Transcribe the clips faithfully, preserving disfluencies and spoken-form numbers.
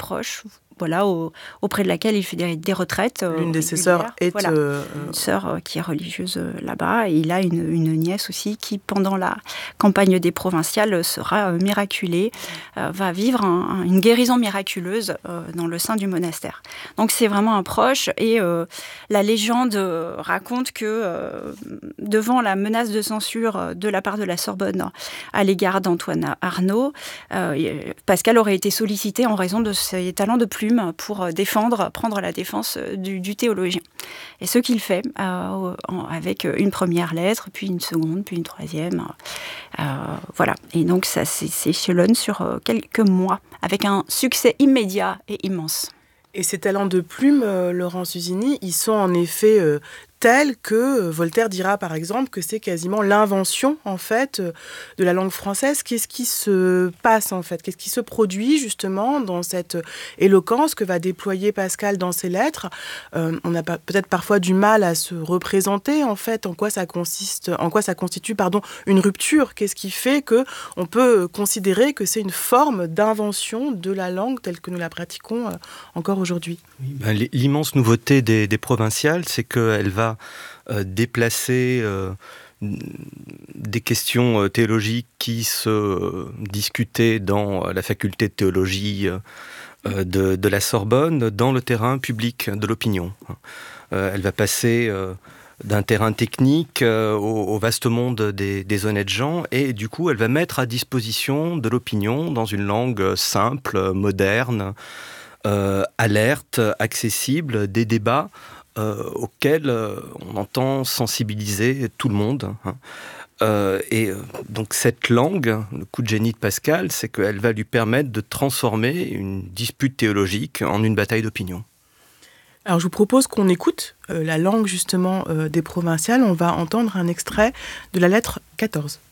proche, voilà, au, auprès de laquelle il fait des, des retraites. Euh, L'une de ses sœurs est... Voilà, euh, une sœur euh, qui est religieuse euh, là-bas. Et il a une, une nièce aussi qui, pendant la campagne des provinciales, sera euh, miraculée, euh, va vivre un, un, une guérison miraculeuse euh, dans le sein du monastère. Donc c'est vraiment un proche. Et euh, la légende euh, raconte que euh, devant la menace de censure de la part de la Sorbonne à l'égard d'Antoine Arnauld, euh, Pascal aurait été sollicité en raison de ses talents de plume pour défendre, prendre la défense du, du théologien. Et ce qu'il fait euh, en, avec une première lettre, puis une seconde, puis une troisième. Euh, voilà. Et donc ça s'échelonne sur euh, quelques mois, avec un succès immédiat et immense. Et ces talents de plume, euh, Laurence Usini, ils sont en effet euh, tels que Voltaire dira par exemple que c'est quasiment l'invention en fait de la langue française. Qu'est-ce qui se passe en fait ? Qu'est-ce qui se produit justement dans cette éloquence que va déployer Pascal dans ses lettres ? euh, On a peut-être parfois du mal à se représenter en fait en quoi ça consiste, en quoi ça constitue pardon une rupture. Qu'est-ce qui fait que on peut considérer que c'est une forme d'invention de la langue telle que nous la pratiquons euh, encore aujourd'hui ? Oui, ben, l'immense nouveauté des, des provinciales, c'est qu'elle va euh, déplacer euh, des questions théologiques qui se euh, discutaient dans la faculté de théologie euh, de, de la Sorbonne dans le terrain public de l'opinion. Euh, elle va passer euh, d'un terrain technique euh, au, au vaste monde des, des honnêtes gens, et du coup elle va mettre à disposition de l'opinion dans une langue simple, moderne, euh, alerte, accessible, des débats Euh, auquel euh, on entend sensibiliser tout le monde. Hein. Euh, et euh, donc cette langue, le coup de génie de Pascal, c'est qu'elle va lui permettre de transformer une dispute théologique en une bataille d'opinion. Alors je vous propose qu'on écoute euh, la langue justement euh, des provinciales. On va entendre un extrait de la lettre quatorze.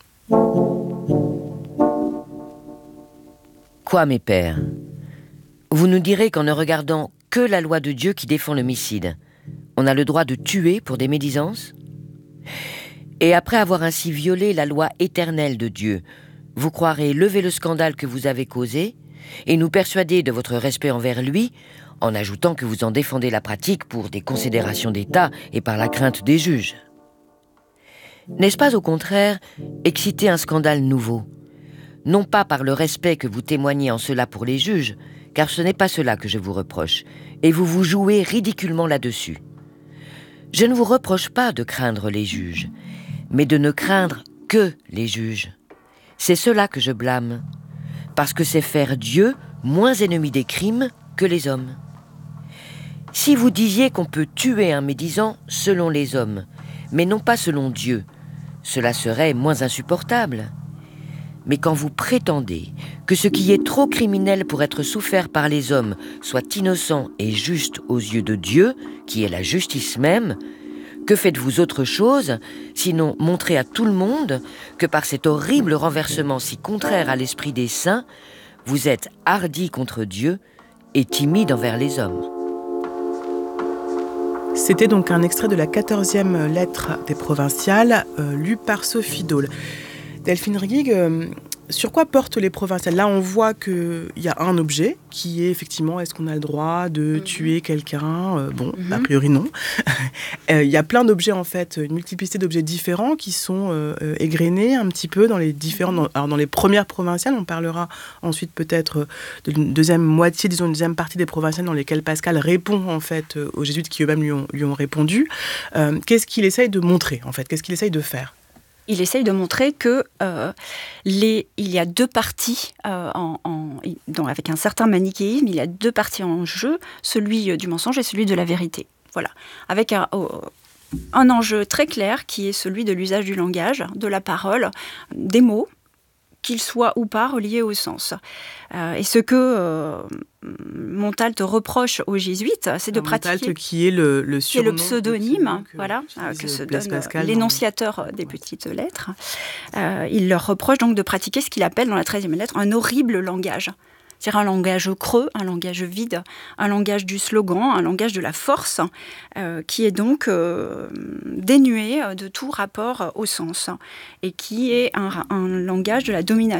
Quoi, mes pères ? Vous nous direz qu'en ne regardant que la loi de Dieu qui défend l'homicide, on a le droit de tuer pour des médisances ? Et après avoir ainsi violé la loi éternelle de Dieu, vous croirez lever le scandale que vous avez causé et nous persuader de votre respect envers lui, en ajoutant que vous en défendez la pratique pour des considérations d'État et par la crainte des juges. N'est-ce pas au contraire exciter un scandale nouveau ? Non pas par le respect que vous témoignez en cela pour les juges, car ce n'est pas cela que je vous reproche, et vous vous jouez ridiculement là-dessus. Je ne vous reproche pas de craindre les juges, mais de ne craindre que les juges. C'est cela que je blâme, parce que c'est faire Dieu moins ennemi des crimes que les hommes. Si vous disiez qu'on peut tuer un médisant selon les hommes, mais non pas selon Dieu, cela serait moins insupportable. Mais quand vous prétendez que ce qui est trop criminel pour être souffert par les hommes soit innocent et juste aux yeux de Dieu, qui est la justice même, que faites-vous autre chose, sinon montrer à tout le monde que par cet horrible renversement si contraire à l'esprit des saints, vous êtes hardi contre Dieu et timide envers les hommes. C'était donc un extrait de la quatorzième lettre des provinciales, euh, lue par Sophie Dole. Delphine Riguig, euh, sur quoi portent les provinciales ? Là, on voit qu'il y a un objet qui est effectivement, est-ce qu'on a le droit de mmh. tuer quelqu'un ? euh, Bon, mmh. a priori non. euh, il y a plein d'objets en fait, une multiplicité d'objets différents qui sont euh, égrenés un petit peu dans les différents. Dans, alors dans les premières provinciales, on parlera ensuite peut-être de une deuxième moitié, disons une deuxième partie des provinciales dans lesquelles Pascal répond en fait aux jésuites qui eux-mêmes lui ont, lui ont répondu. Euh, qu'est-ce qu'il essaye de montrer en fait ? Qu'est-ce qu'il essaye de faire ? Il essaye de montrer que euh, les, il y a deux parties, euh, en, en, dans, avec un certain manichéisme, il y a deux parties en jeu, celui du mensonge et celui de la vérité. Voilà. Avec un, oh, un enjeu très clair qui est celui de l'usage du langage, de la parole, des mots, qu'ils soient ou pas reliés au sens. Euh, et ce que euh, Montalt reproche aux jésuites, c'est de Alors, pratiquer... Montalt qui est le, le C'est le pseudonyme, que, voilà, euh, que se donne l'énonciateur des petites lettres. Euh, il leur reproche donc de pratiquer ce qu'il appelle dans la treizième lettre un horrible langage. C'est-à-dire un langage creux, un langage vide, un langage du slogan, un langage de la force, euh, qui est donc euh, dénué de tout rapport au sens, et qui est un, un langage de la domination.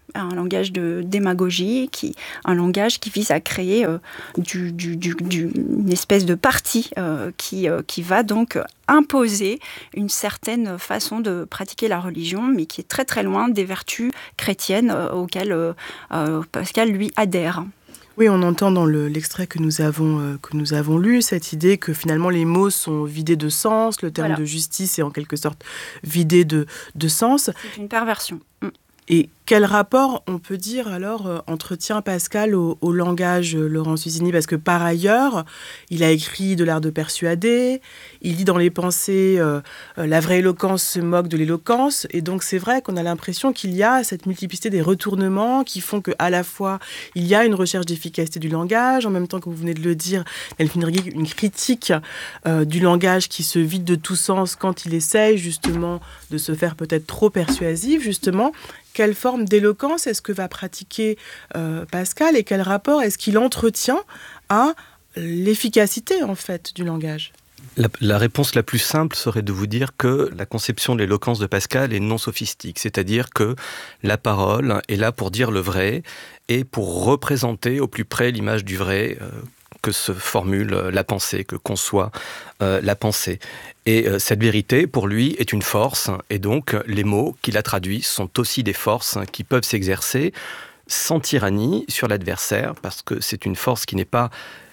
un langage de démagogie, qui, un langage qui vise à créer euh, du, du, du, du, une espèce de parti euh, qui, euh, qui va donc imposer une certaine façon de pratiquer la religion, mais qui est très très loin des vertus chrétiennes euh, auxquelles euh, euh, Pascal, lui, adhère. Oui, on entend dans le, l'extrait que nous, avons, euh, que nous avons lu cette idée que finalement les mots sont vidés de sens, le terme voilà. de justice est en quelque sorte vidé de, de sens. C'est une perversion. Mm. Et quel rapport, on peut dire, alors, euh, entretient Pascal au, au langage, euh, Laurent Susini? Parce que par ailleurs, il a écrit de l'art de persuader, il dit dans les pensées euh, euh, la vraie éloquence se moque de l'éloquence. Et donc, c'est vrai qu'on a l'impression qu'il y a cette multiplicité des retournements qui font qu'à la fois, il y a une recherche d'efficacité du langage, en même temps que vous venez de le dire, Delphine Rigig, une critique euh, du langage qui se vide de tout sens quand il essaye, justement, de se faire peut-être trop persuasif, justement. Quelle forme d'éloquence est-ce que va pratiquer euh, Pascal et quel rapport est-ce qu'il entretient à l'efficacité, en fait, du langage ? La, la réponse la plus simple serait de vous dire que la conception de l'éloquence de Pascal est non sophistique, c'est-à-dire que la parole est là pour dire le vrai et pour représenter au plus près l'image du vrai euh, que se formule la pensée, que conçoit euh, la pensée. Et euh, cette vérité, pour lui, est une force, et donc les mots qui la traduisent sont aussi des forces qui peuvent s'exercer sans tyrannie sur l'adversaire, parce que c'est une force qui n'est pas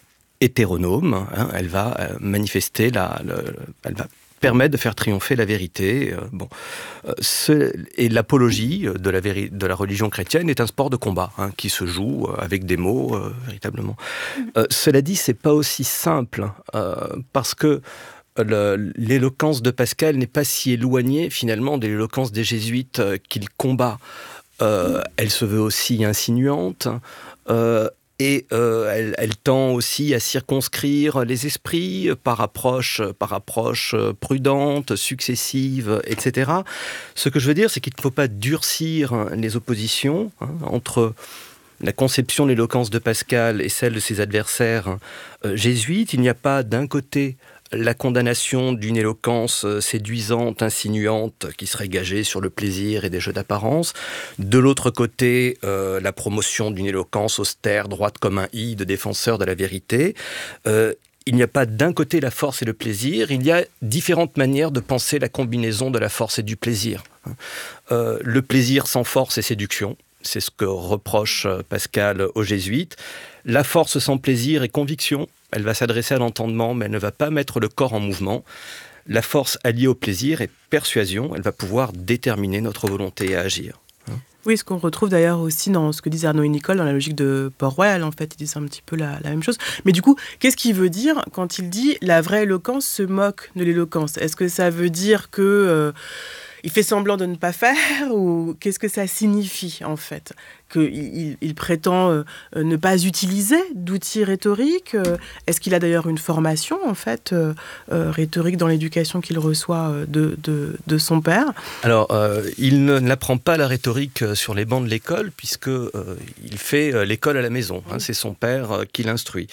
hétéronome, hein, elle va euh, manifester, la, le, elle va permettre de faire triompher la vérité. Euh, bon. euh, ce, et l'apologie de la, véri- de la religion chrétienne est un sport de combat hein, qui se joue avec des mots, euh, véritablement. Euh, cela dit, c'est pas aussi simple, euh, parce que Le, l'éloquence de Pascal n'est pas si éloignée finalement de l'éloquence des jésuites euh, qu'il combat. Euh, elle se veut aussi insinuante euh, et euh, elle, elle tend aussi à circonscrire les esprits par approche, par approche prudente, successive, et cetera. Ce que je veux dire, c'est qu'il ne faut pas durcir les oppositions hein, entre la conception de l'éloquence de Pascal et celle de ses adversaires euh, jésuites. Il n'y a pas d'un côté la condamnation d'une éloquence séduisante, insinuante, qui serait gagée sur le plaisir et des jeux d'apparence. De l'autre côté, euh, la promotion d'une éloquence austère, droite comme un i, de défenseur de la vérité. Euh, il n'y a pas d'un côté la force et le plaisir, il y a différentes manières de penser la combinaison de la force et du plaisir. Euh, le plaisir sans force et séduction, c'est ce que reproche Pascal aux jésuites. La force sans plaisir et conviction, elle va s'adresser à l'entendement, mais elle ne va pas mettre le corps en mouvement. La force alliée au plaisir est persuasion, elle va pouvoir déterminer notre volonté à agir. Oui, ce qu'on retrouve d'ailleurs aussi dans ce que disent Arnaud et Nicole, dans la logique de Port-Royal, en fait, ils disent un petit peu la, la même chose. Mais du coup, qu'est-ce qu'il veut dire quand il dit « la vraie éloquence se moque de l'éloquence » ? Est-ce que ça veut dire que... Euh, il fait semblant de ne pas faire, ou qu'est-ce que ça signifie en fait ? Qu'il il, il prétend euh, ne pas utiliser d'outils rhétoriques ? euh, Est-ce qu'il a d'ailleurs une formation en fait euh, euh, rhétorique dans l'éducation qu'il reçoit euh, de, de, de son père ? Alors, euh, il ne, n'apprend pas la rhétorique sur les bancs de l'école, puisque euh, il fait euh, l'école à la maison. Hein, c'est son père euh, qui l'instruit.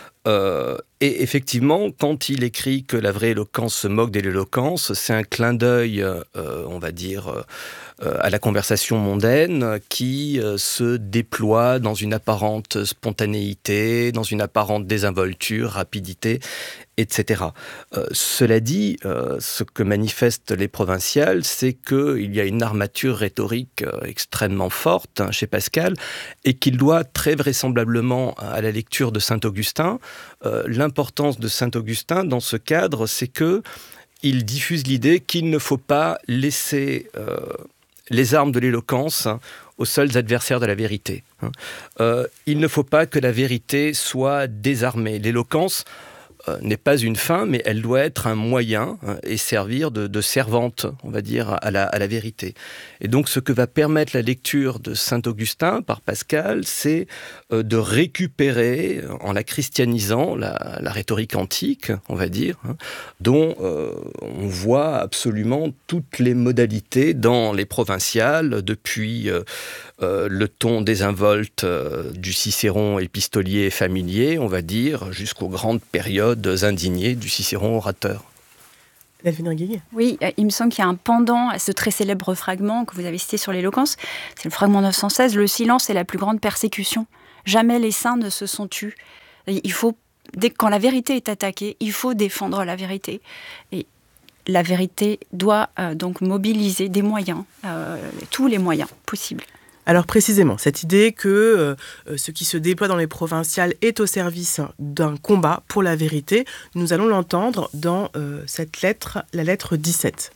Euh, et effectivement, quand il écrit que la vraie éloquence se moque de l'éloquence, c'est un clin d'œil, euh, on va dire, euh, à la conversation mondaine qui euh, se déploie dans une apparente spontanéité, dans une apparente désinvolture, rapidité, et cetera. Euh, cela dit, euh, ce que manifestent les provinciales, c'est qu'il y a une armature rhétorique euh, extrêmement forte hein, chez Pascal et qu'il doit très vraisemblablement à la lecture de Saint-Augustin. Euh, l'importance de Saint-Augustin dans ce cadre, c'est que il diffuse l'idée qu'il ne faut pas laisser euh, les armes de l'éloquence aux seuls adversaires de la vérité. Euh, il ne faut pas que la vérité soit désarmée. L'éloquence euh, n'est pas une fin, mais elle doit être un moyen hein, et servir de, de servante, on va dire, à la, à la vérité. Et donc, ce que va permettre la lecture de Saint-Augustin par Pascal, c'est euh, de récupérer, en la christianisant, la, la rhétorique antique, on va dire, hein, dont euh, on voit absolument toutes les modalités dans les provinciales, depuis euh, euh, le ton désinvolte euh, du Cicéron épistolier et familier, on va dire, jusqu'aux grandes périodes indignées du Cicéron orateur. Delphine Riguig. Oui, il me semble qu'il y a un pendant à ce très célèbre fragment que vous avez cité sur l'éloquence. C'est le fragment neuf cent seize. Le silence est la plus grande persécution. Jamais les saints ne se sont tus. Il faut, dès, quand la vérité est attaquée, il faut défendre la vérité. Et la vérité doit euh, donc mobiliser des moyens, euh, tous les moyens possibles. Alors précisément, cette idée que euh, ce qui se déploie dans les provinciales est au service d'un combat pour la vérité, nous allons l'entendre dans euh, cette lettre, la lettre dix-sept.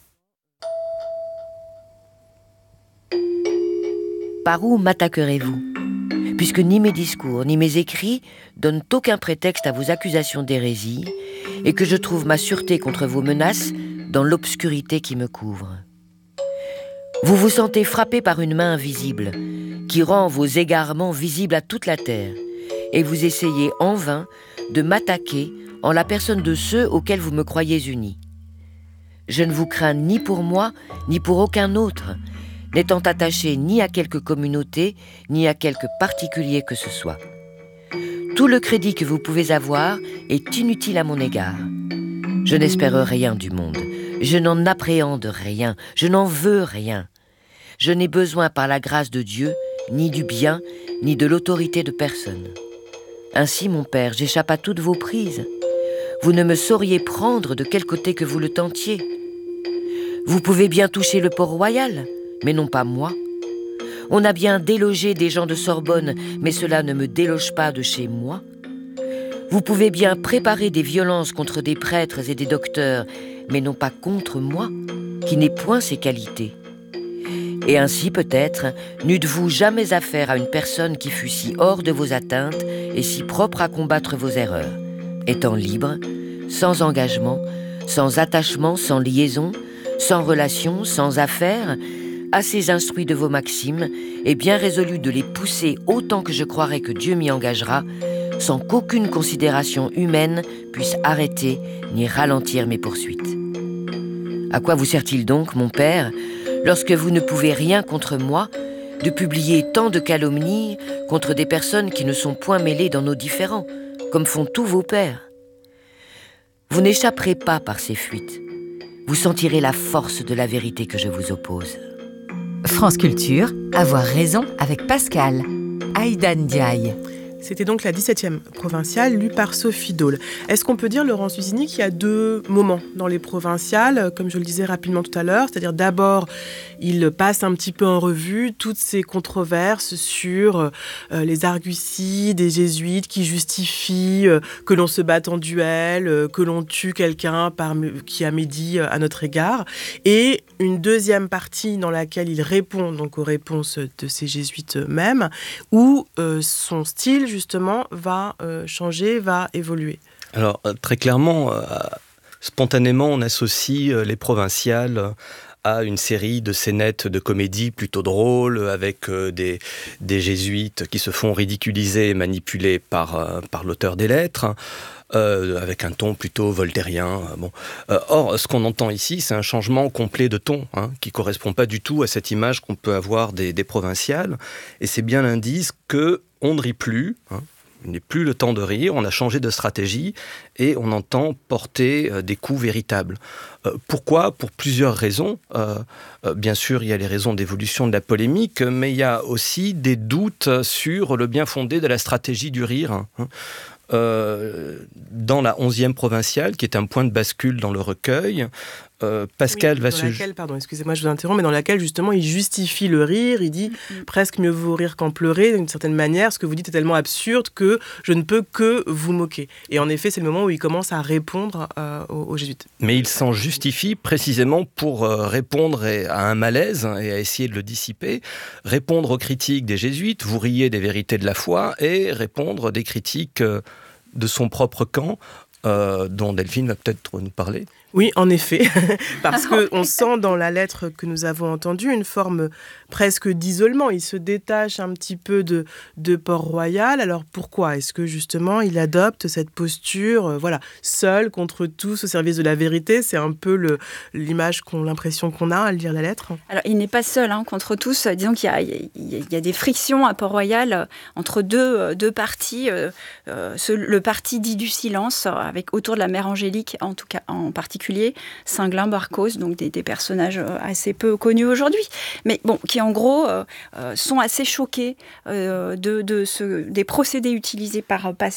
Par où m'attaquerez-vous ? Puisque ni mes discours ni mes écrits donnent aucun prétexte à vos accusations d'hérésie et que je trouve ma sûreté contre vos menaces dans l'obscurité qui me couvre. Vous vous sentez frappé par une main invisible qui rend vos égarements visibles à toute la terre et vous essayez en vain de m'attaquer en la personne de ceux auxquels vous me croyez unis. Je ne vous crains ni pour moi ni pour aucun autre, n'étant attaché ni à quelque communauté ni à quelque particulier que ce soit. Tout le crédit que vous pouvez avoir est inutile à mon égard. Je n'espère rien du monde. Je n'en appréhende rien, je n'en veux rien. Je n'ai besoin par la grâce de Dieu, ni du bien, ni de l'autorité de personne. Ainsi, mon père, j'échappe à toutes vos prises. Vous ne me sauriez prendre de quel côté que vous le tentiez. Vous pouvez bien toucher le Port-Royal, mais non pas moi. On a bien délogé des gens de Sorbonne, mais cela ne me déloge pas de chez moi. Vous pouvez bien préparer des violences contre des prêtres et des docteurs, mais non pas contre moi, qui n'ai point ces qualités. Et ainsi, peut-être, n'eûtes-vous jamais affaire à une personne qui fût si hors de vos atteintes et si propre à combattre vos erreurs, étant libre, sans engagement, sans attachement, sans liaison, sans relation, sans affaires, assez instruit de vos maximes et bien résolu de les pousser autant que je croirais que Dieu m'y engagera, sans qu'aucune considération humaine puisse arrêter ni ralentir mes poursuites. À quoi vous sert-il donc, mon père, lorsque vous ne pouvez rien contre moi, de publier tant de calomnies contre des personnes qui ne sont point mêlées dans nos différends, comme font tous vos pères ? Vous n'échapperez pas par ces fuites. Vous sentirez la force de la vérité que je vous oppose. France Culture, avoir raison avec Pascal. Aïda Ndiaye. C'était donc la dix-septième provinciale, lue par Sophie Dole. Est-ce qu'on peut dire, Laurence Usini, qu'il y a deux moments dans les provinciales, comme je le disais rapidement tout à l'heure, c'est-à-dire d'abord, il passe un petit peu en revue toutes ces controverses sur euh, les arguties des jésuites qui justifient euh, que l'on se batte en duel, euh, que l'on tue quelqu'un par, qui a médit à notre égard, et une deuxième partie dans laquelle il répond donc aux réponses de ces jésuites eux-mêmes, où euh, son style justement va euh, changer, va évoluer. Alors très clairement, euh, spontanément, on associe euh, les provinciales à une série de scénettes de comédie plutôt drôles, avec euh, des, des jésuites qui se font ridiculiser et manipuler par, euh, par l'auteur des lettres, euh, avec un ton plutôt voltairien. Bon. Euh, or, ce qu'on entend ici, c'est un changement complet de ton, hein, qui ne correspond pas du tout à cette image qu'on peut avoir des, des provinciales, et c'est bien l'indice que on ne rit plus, hein. Il n'est plus le temps de rire, on a changé de stratégie et on entend porter euh, des coups véritables. Euh, pourquoi ? Pour plusieurs raisons. Euh, euh, bien sûr, il y a les raisons d'évolution de la polémique, mais il y a aussi des doutes sur le bien fondé de la stratégie du rire. Hein. Euh, dans la onzième provinciale, qui est un point de bascule dans le recueil, euh, Pascal oui, va dans se... laquelle, pardon, excusez-moi, je vous interromps, mais dans laquelle, justement, il justifie le rire, il dit mm-hmm. presque mieux vaut rire qu'en pleurer, d'une certaine manière, ce que vous dites est tellement absurde que je ne peux que vous moquer. Et en effet, c'est le moment où il commence à répondre euh, aux, aux jésuites. Mais il s'en justifie précisément pour euh, répondre à un malaise et à essayer de le dissiper, répondre aux critiques des jésuites, vous riez des vérités de la foi, et répondre des critiques euh, de son propre camp, euh, dont Delphine va peut-être nous parler. Oui, en effet, parce qu'on sent dans la lettre que nous avons entendue une forme presque d'isolement. Il se détache un petit peu de, de Port-Royal. Alors pourquoi ? Est-ce que justement il adopte cette posture, euh, voilà, seul contre tous au service de la vérité ? C'est un peu le, l'image, qu'on, l'impression qu'on a à lire la lettre. Alors il n'est pas seul hein, contre tous. Disons qu'il y a, il y a des frictions à Port-Royal euh, entre deux, deux partis. Euh, euh, ce, le parti dit du silence, avec autour de la mère Angélique, en tout cas en particulier, particulier Cinglin, Barkos, donc des, des personnages assez peu connus aujourd'hui, mais bon, qui en gros euh, sont assez choqués euh, de, de ce, des procédés utilisés par Pascal